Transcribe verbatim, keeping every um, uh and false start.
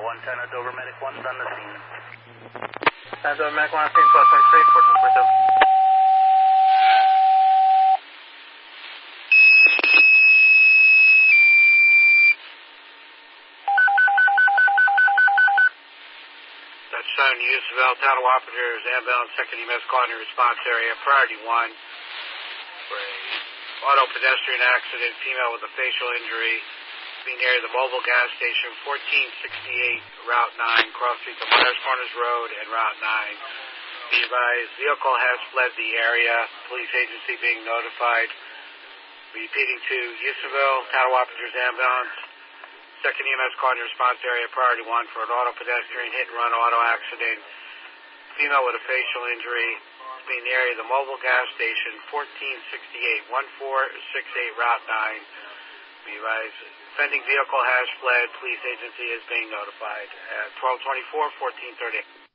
one ten at Dover, Medic one's on the scene. ten Dover, Medic one on scene, twelve twenty-three, fourteen forty-seven. Touchdown, Usaville, Town of Wappinger is ambulance, second E M S calling your response area, priority one. For a auto pedestrian accident, female with a facial injury, being near the mobile gas station, fourteen sixty-eight, Route nine, cross streets of Myers Corners Road and Route nine. Be advised, vehicle has fled the area, police agency being notified. Repeating to Usaville, Town of Wappinger's ambulance, second E M S calling your response area, priority one for an auto pedestrian hit and run auto accident, female with a facial injury, being near the mobile gas station, fourteen sixty-eight, fourteen sixty-eight, Route nine. Be advised, offending vehicle has fled, police agency is being notified at twelve twenty-four, fourteen thirty.